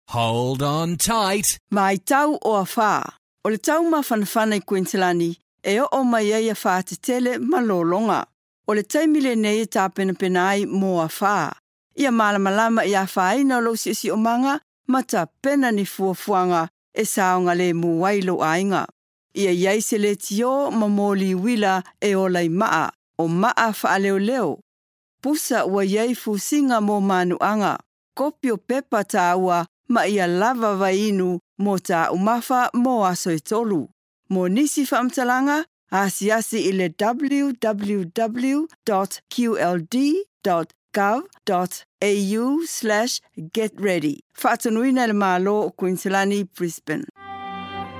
Hold on tight. Mai tau o a whā. O le tau mawhanawhana I Quintilani, e o mai ai a whā te tele malolonga. O le taimile nei e tāpena penai mō a whā. Ia malamalama I a whāina lo si o manga, ma ta pena ni fuafuanga e saonga le muwailo ainga. Ia iai se le tio mamoli wila e o lai maa, o maa wha leo leo. Pusa ua iai fusinga mō manuanga, kopi o pepa tāua ma ia lava vainu mō tā umafa mō aso I tolu. Mō nisi whaamtalanga, asiasi I le www.qld.gov.au/getready. Whaatanuina le mālo o Quintilani, Brisbane.